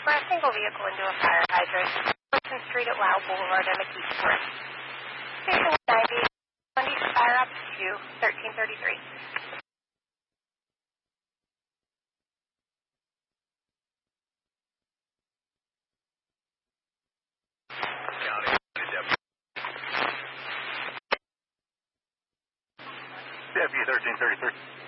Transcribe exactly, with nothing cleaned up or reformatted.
for a single vehicle into a fire hydrant. Wilson Street at Wow Boulevard and McKeesport. Station one ninety, Monday fire up to thirteen thirty-three. Deputy thirteen thirty-three.